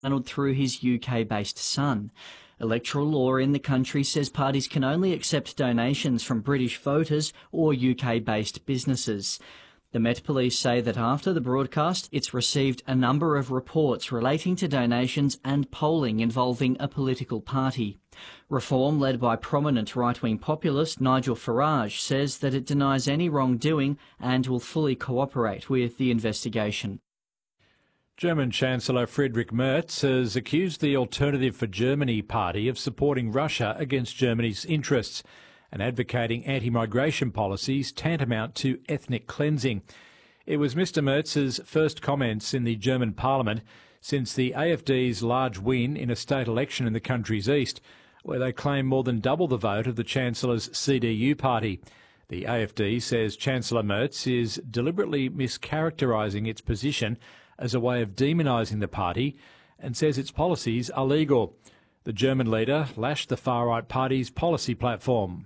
channeled through his UK-based son. Electoral law in the country says parties can only accept donations from British voters or UK-based businesses. The Met Police say that after the broadcast, it's received a number of reports relating to donations and polling involving a political party. Reform, led by prominent right-wing populist Nigel Farage, says that it denies any wrongdoing and will fully cooperate with the investigation. German Chancellor Friedrich Merz has accused the Alternative for Germany party of supporting Russia against Germany's interests and advocating anti-migration policies tantamount to ethnic cleansing. It was Mr Merz's first comments in the German parliament since the AfD's large win in a state election in the country's east, where they claim more than double the vote of the Chancellor's CDU party. The AfD says Chancellor Merz is deliberately mischaracterising its position as a way of demonising the party and says its policies are legal. The German leader lashed the far-right party's policy platform.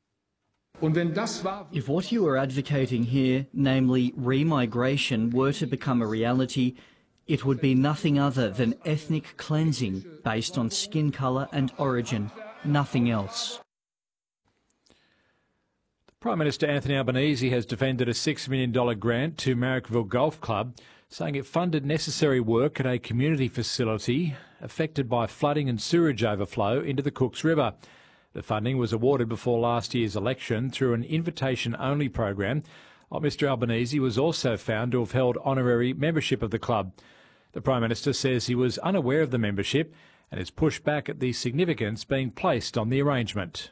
If what you are advocating here, namely remigration, were to become a reality, it would be nothing other than ethnic cleansing based on skin colour and origin, nothing else. Prime Minister Anthony Albanese has defended a $6 million grant to Marrickville Golf Club, saying it funded necessary work at a community facility affected by flooding and sewerage overflow into the Cooks River. The funding was awarded before last year's election through an invitation-only program, while Mr Albanese was also found to have held honorary membership of the club. The Prime Minister says he was unaware of the membership and has pushed back at the significance being placed on the arrangement.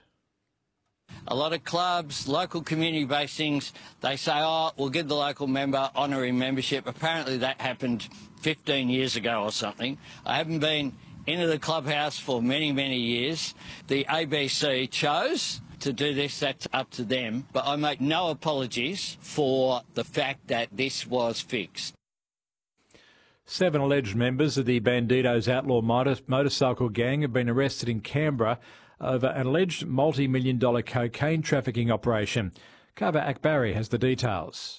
A lot of clubs, local community-based things, they say, oh, we'll give the local member honorary membership. Apparently that happened 15 years ago or something. I haven't been into the clubhouse for many, many years. The ABC chose to do this, that's up to them. But I make no apologies for the fact that this was fixed. 7 alleged members of the Bandidos outlaw motorcycle gang have been arrested in Canberra over an alleged multi-million-dollar cocaine trafficking operation. Kava Akbari has the details.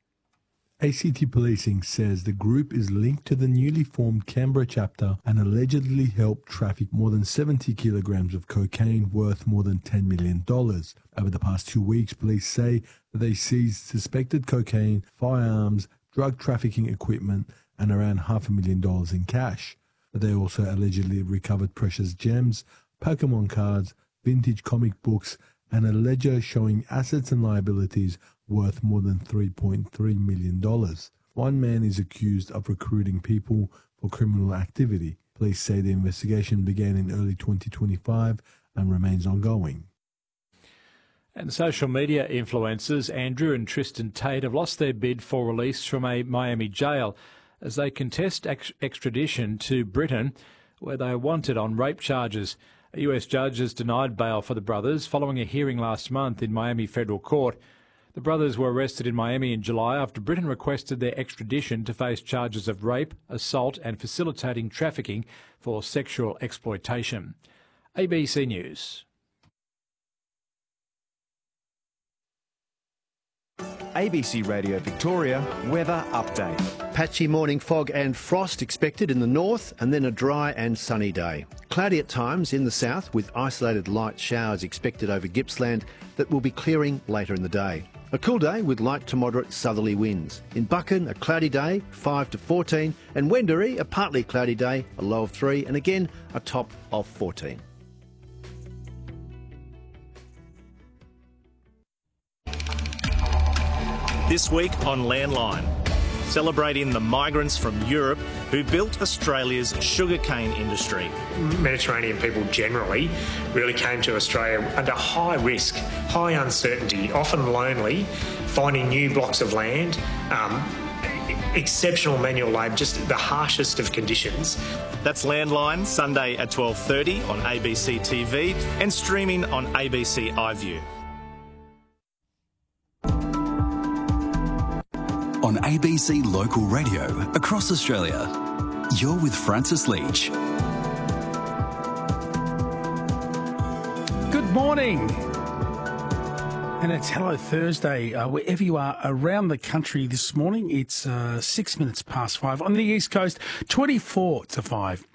ACT Policing says the group is linked to the newly formed Canberra chapter and allegedly helped traffic more than 70 kilograms of cocaine worth more than $10 million. Over the past 2 weeks, police say that they seized suspected cocaine, firearms, drug trafficking equipment and around $500,000 in cash. They also allegedly recovered precious gems, Pokemon cards, vintage comic books and a ledger showing assets and liabilities worth more than $3.3 million. One man is accused of recruiting people for criminal activity. Police say the investigation began in early 2025 and remains ongoing. And social media influencers Andrew and Tristan Tate have lost their bid for release from a Miami jail as they contest extradition to Britain, where they are wanted on rape charges. A US judge has denied bail for the brothers following a hearing last month in Miami Federal Court. The brothers were arrested in Miami in July after Britain requested their extradition to face charges of rape, assault and facilitating trafficking for sexual exploitation. ABC News. ABC Radio Victoria weather update. Patchy morning fog and frost expected in the north and then a dry and sunny day. Cloudy at times in the south with isolated light showers expected over Gippsland that will be clearing later in the day. A cool day with light to moderate southerly winds. In Buchan, a cloudy day, 5 to 14, and Wendouree, a partly cloudy day, a low of 3, and again a top of 14. This week on Landline, celebrating the migrants from Europe who built Australia's sugarcane industry. Mediterranean people generally really came to Australia under high risk, high uncertainty, often lonely, finding new blocks of land, exceptional manual labour, just the harshest of conditions. That's Landline, Sunday at 12:30 on ABC TV and streaming on ABC iView. On ABC Local Radio across Australia, you're with Francis Leach. Good morning. And it's Hello Thursday, wherever you are around the country this morning. It's 6 minutes past 5 on the East Coast, 24 to 5